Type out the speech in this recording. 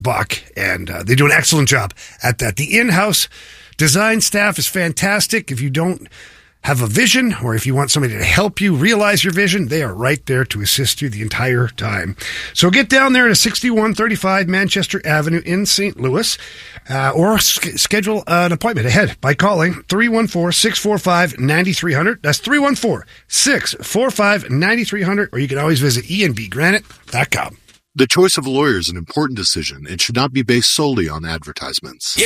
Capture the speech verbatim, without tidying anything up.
buck, and uh, they do an excellent job at that. The in-house design staff is fantastic. If you don't have a vision, or if you want somebody to help you realize your vision, they are right there to assist you the entire time. So get down there to sixty-one thirty-five Manchester Avenue in Saint Louis, uh, or sk- schedule an appointment ahead by calling three one four, six four five, nine three zero zero. That's three one four, six four five, nine three zero zero, or you can always visit e n b granite dot com. The choice of a lawyer is an important decision and should not be based solely on advertisements.